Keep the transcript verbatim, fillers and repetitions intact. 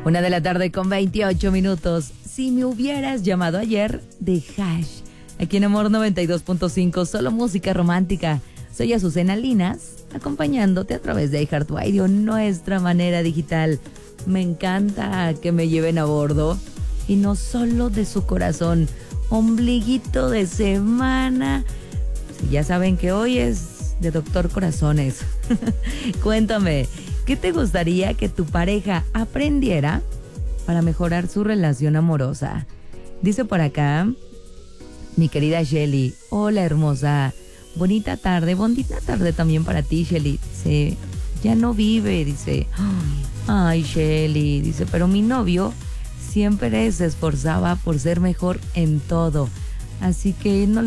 Una de la tarde con veintiocho minutos. Si me hubieras llamado ayer, de Hash. Aquí en Amor noventa y dos punto cinco, solo música romántica. Soy Azucena Linas, acompañándote a través de iHeartRadio, nuestra manera digital. Me encanta que me lleven a bordo. Y no solo de su corazón. Ombliguito de semana. Sí, ya saben que hoy es de Doctor Corazones. Cuéntame, ¿qué te gustaría que tu pareja aprendiera para mejorar su relación amorosa? Dice por acá mi querida Shelly. Hola, hermosa. Bonita tarde, bonita tarde también para ti, Shelly. Dice, ya no vive, dice. Ay, Shelly, dice, pero mi novio siempre se esforzaba por ser mejor en todo. Así que no